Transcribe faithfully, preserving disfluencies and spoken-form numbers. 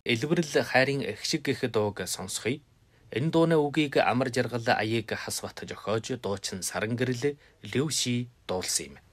Элбэрэл хайрын эгшиг гэх дууг сонсхий. Энэ дууны үгийг амар жаргал аяыг хас бат жохоож дуучин Сарангэрэл Левши дуулсан юм.